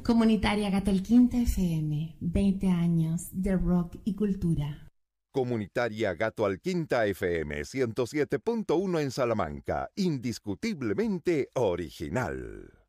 Comunitaria Gato al Quinta FM, 20 años de rock y cultura. Comunitaria Gato al Quinta FM 107.1 en Salamanca, indiscutiblemente original.